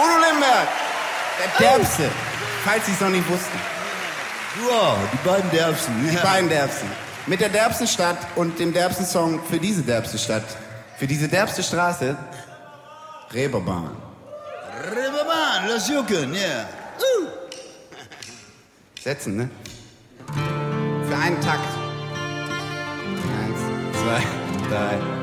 Udo Lindenberg, der Derbste, falls Sie es noch nicht wussten. Wow, die beiden Derbsten. Die beiden Derbsten. Mit der derbsten Stadt und dem derbsten Song für diese derbste Stadt. Für diese derbste Straße. Reeperbahn. Reeperbahn, lass jucken, ja. Setzen, ne? Für einen Takt. 1, 2, 3.